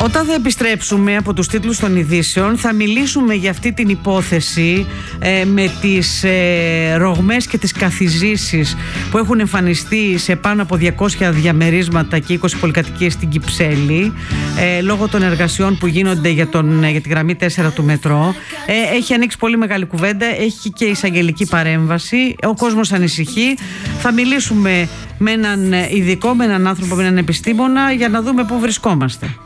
Όταν θα επιστρέψουμε από τους τίτλους των ειδήσεων, θα μιλήσουμε για αυτή την υπόθεση με τις ρογμές και τις καθιζήσεις που έχουν εμφανιστεί σε πάνω από 200 διαμερίσματα και 20 πολυκατοικίες στην Κυψέλη λόγω των εργασιών που γίνονται για τη γραμμή 4 του μετρό. Έχει ανοίξει πολύ μεγάλη κουβέντα, έχει και εισαγγελική παρέμβαση, ο κόσμος ανησυχεί. Θα μιλήσουμε με έναν ειδικό, με έναν άνθρωπο, με έναν επιστήμονα για να δούμε πού βρισκόμαστε.